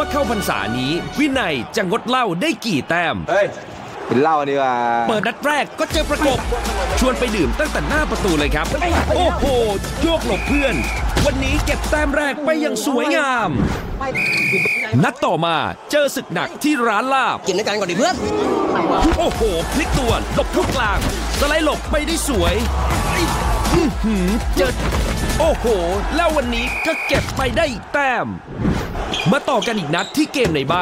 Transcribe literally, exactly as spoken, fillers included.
ว่าเข้าพรรษานี้วินัยจะงดเหล้าได้กี่แต้มเฮ้ยเป็นเหล้าดีกว่าเปิดนัดแรกก็เจอประกบชวนไปดื่มตั้งแต่หน้าประตูเลยครับโอ้โหโยกหลบเพื่อนวันนี้เก็บแต้มแรกไปอย่างสวยงามนัดต่อมาเจอศึกหนักที่ร้านลาบกินด้วยกันก่อนดิเพื่อนโอ้โหพลิกตัวหลบทุกกลางสไลด์หลบไปได้สวยอื้อหือเจอโอ้โหแล้ววันนี้ก็เก็บไปได้อีกแต้มมาต่อกันอีกนัดที่เกมในบ้าน